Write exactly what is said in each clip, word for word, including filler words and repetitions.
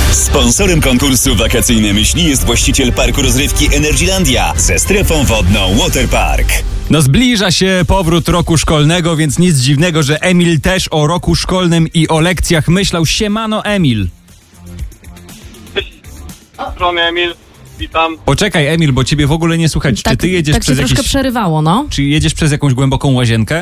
Sponsorem konkursu Wakacyjne Myśli jest właściciel parku rozrywki Energylandia ze strefą wodną Waterpark. No zbliża się powrót roku szkolnego, więc nic dziwnego, że Emil też o roku szkolnym i o lekcjach myślał. Siemano, Emil. Z strony Emil, witam. Poczekaj, Emil, bo ciebie w ogóle nie słychać. Tak, Czy ty jedziesz tak przez się jakiś... troszkę przerywało, no. Czy jedziesz przez jakąś głęboką łazienkę?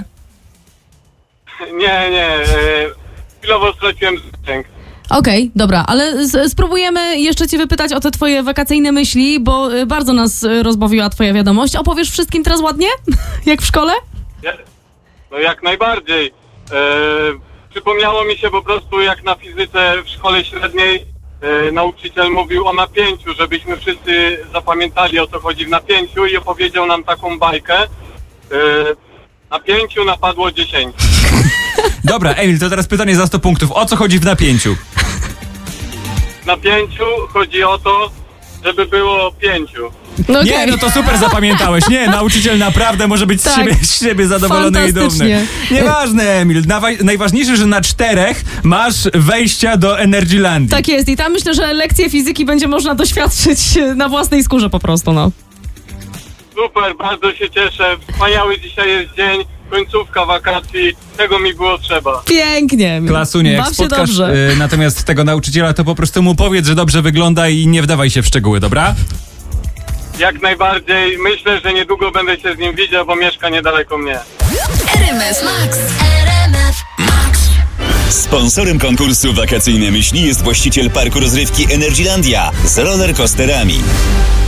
Nie, nie, e, chwilowo straciłem zasięg. Okej, okay, dobra, ale z, spróbujemy jeszcze cię wypytać o te twoje wakacyjne myśli, bo y, bardzo nas y, rozbawiła twoja wiadomość. Opowiesz wszystkim teraz ładnie? Jak w szkole? Ja, no jak najbardziej. E, przypomniało mi się po prostu, jak na fizyce w szkole średniej e, nauczyciel mówił o napięciu, żebyśmy wszyscy zapamiętali, o co chodzi w napięciu, i opowiedział nam taką bajkę. E, napięciu napadło dziesięć. Dobra, Emil, to teraz pytanie za sto punktów. O co chodzi w napięciu? W napięciu chodzi o to, żeby było pięciu. No okay. Nie, no to super zapamiętałeś. Nie, nauczyciel naprawdę może być z, Tak. siebie, z siebie zadowolony i dumny. Fantastycznie. Nieważne, Emil. Nawa- najważniejsze, że na czterech masz wejścia do Energylandii. Tak jest i tam myślę, że lekcje fizyki będzie można doświadczyć na własnej skórze po prostu, no. Super, bardzo się cieszę. Wspaniały dzisiaj jest dzień, końcówka wakacji. Tego mi było trzeba. Pięknie. Klasunie, jak Baw się spotkasz dobrze. y, natomiast tego nauczyciela, to po prostu mu powiedz, że dobrze wygląda i nie wdawaj się w szczegóły, dobra? Jak najbardziej. Myślę, że niedługo będę się z nim widział, bo mieszka niedaleko mnie. R M F Max. R M F Max. Sponsorem konkursu Wakacyjne Myśli jest właściciel parku rozrywki Energylandia z rollercoasterami.